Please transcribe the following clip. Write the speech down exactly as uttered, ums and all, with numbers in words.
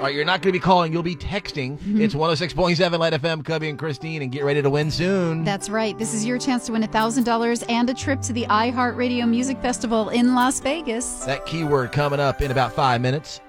All right, you're not going to be calling. You'll be texting. Mm-hmm. It's one oh six point seven Light F M, Cubby and Christine, and get ready to win soon. That's right. This is your chance to win one thousand dollars and a trip to the iHeartRadio Music Festival in Las Vegas. That keyword coming up in about five minutes.